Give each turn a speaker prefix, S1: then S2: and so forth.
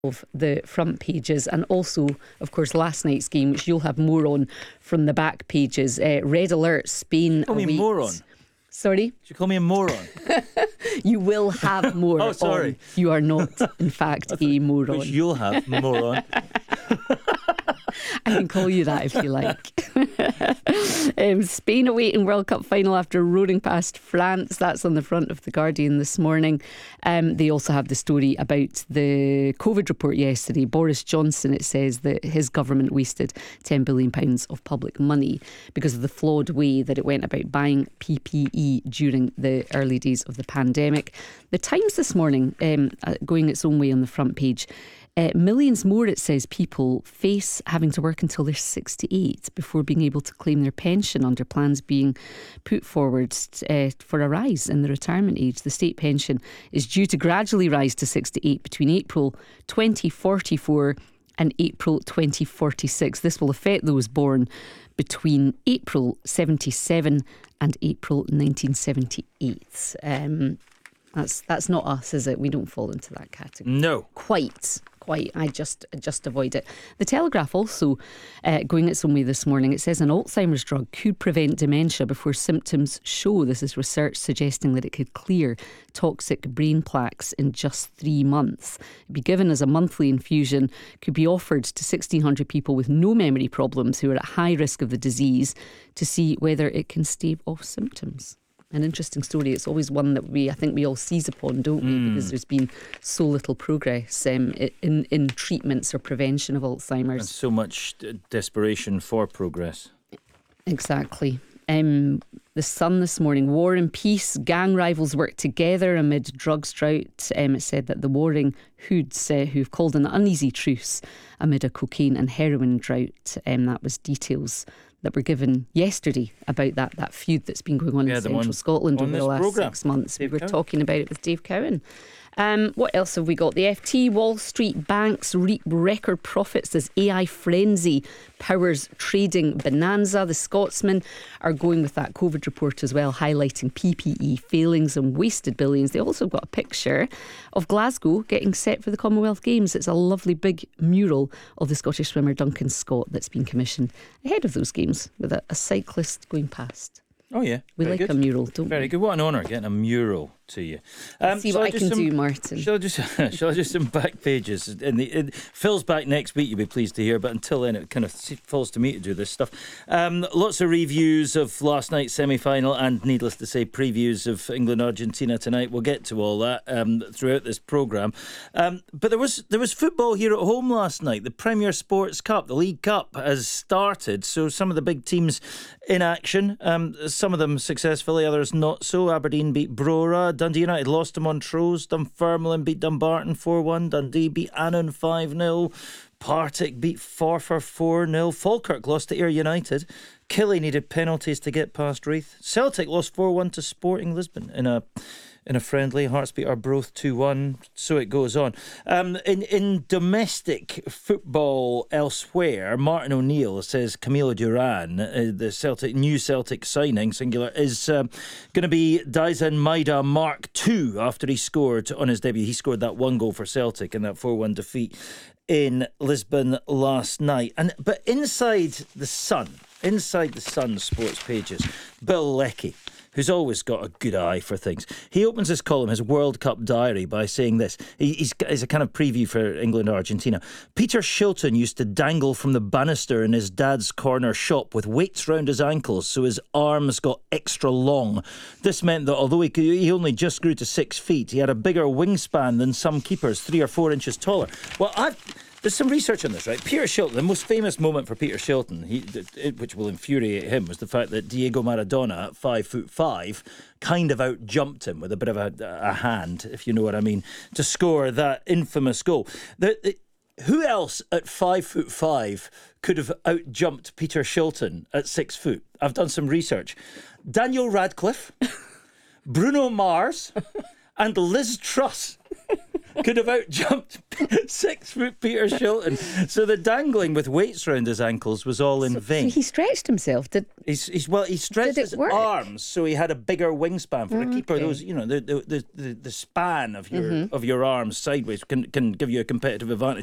S1: of the front pages, and also, of course, last night's game, which you'll have more on from the back pages. Red alert, Spain.
S2: Call me a moron.
S1: Sorry?
S2: Did you call me a moron?
S1: You will have more.
S2: Oh, sorry.
S1: On. You are not, in fact, a moron.
S2: Which you'll have, moron.
S1: I can call you that if you like. Spain awaiting World Cup final after roaring past France. That's on the front of The Guardian this morning. They also have the story about the COVID report yesterday. Boris Johnson, it says that his government wasted £10 billion of public money because of the flawed way that it went about buying PPE during the early days of the pandemic. The Times this morning, going its own way on the front page, millions more, it says, people face having to work until they're 68 before being able to claim their pension under plans being put forward for a rise in the retirement age. The state pension is due to gradually rise to 68 between April 2044 and April 2046. This will affect those born between April 77 and April 1978. That's not us, is it? We don't fall into that category.
S2: No.
S1: Quite. I just avoid it. The Telegraph also going its own way this morning. It says an Alzheimer's drug could prevent dementia before symptoms show. This is research suggesting that it could clear toxic brain plaques in just 3 months. It'd be given as a monthly infusion, could be offered to 1,600 people with no memory problems who are at high risk of the disease to see whether it can stave off symptoms. An interesting story. It's always one that I think we all seize upon, don't we? Because there's been so little progress in treatments or prevention of Alzheimer's.
S2: And so much desperation for progress.
S1: Exactly. The Sun this morning, war and peace, gang rivals work together amid drugs drought. It said that the warring hoods who've called an uneasy truce amid a cocaine and heroin drought. That was details that were given yesterday about that feud that's been going on in central Scotland over the last 6 months. We were talking about it with Dave Cowan. What else have we got? The FT, Wall Street banks reap record profits as AI frenzy powers trading bonanza. The Scotsmen are going with that COVID report as well, highlighting PPE failings and wasted billions. They also got a picture of Glasgow getting set for the Commonwealth Games. It's a lovely big mural of the Scottish swimmer Duncan Scott that's been commissioned ahead of those games with a cyclist going past.
S2: Oh yeah,
S1: we like a mural, don't we?
S2: Very good. What an honour getting a mural to you.
S1: See what I can do, Martin.
S2: Shall I just some back pages? Phil's back next week, you'll be pleased to hear, but until then it kind of falls to me to do this stuff. Lots of reviews of last night's semi-final and, needless to say, previews of England-Argentina tonight. We'll get to all that throughout this programme. But there was football here at home last night. The Premier Sports Cup, the League Cup, has started, so some of the big teams in action, some of them successfully, others not so. Aberdeen beat Brora, Dundee United lost to Montrose, Dunfermline beat Dumbarton 4-1, Dundee beat Annan 5-0, Partick beat Forfar 4-0, Falkirk lost to Ayr United, Killie needed penalties to get past Raith, Celtic lost 4-1 to Sporting Lisbon in a friendly. Hearts beat Arbroath 2-1, so it goes on. In domestic football elsewhere, Martin O'Neill says Camilo Duran, the new Celtic signing, singular, is going to be Daizen Maeda Mark II after he scored on his debut. He scored that one goal for Celtic in that 4-1 defeat in Lisbon last night. But inside the Sun sports pages, Bill Leckie, who's always got a good eye for things. He opens his column, his World Cup diary, by saying this. He's a kind of preview for England-Argentina. Peter Shilton used to dangle from the banister in his dad's corner shop with weights round his ankles so his arms got extra long. This meant that although he only just grew to 6 feet, he had a bigger wingspan than some keepers, 3 or 4 inches taller. Well, there's some research on this, right? Peter Shilton, the most famous moment for Peter Shilton, which will infuriate him, was the fact that Diego Maradona at 5'5" kind of out-jumped him with a bit of a hand, if you know what I mean, to score that infamous goal. Who else at 5'5" could have out-jumped Peter Shilton at 6 foot? I've done some research. Daniel Radcliffe, Bruno Mars, and Liz Truss. could have outjumped 6 foot Peter Shilton. So the dangling with weights round his ankles was all in vain.
S1: So he stretched himself.
S2: He stretched his arms, so he had a bigger wingspan for a keeper.
S1: Okay.
S2: Those, the span of your arms sideways can give you a competitive advantage.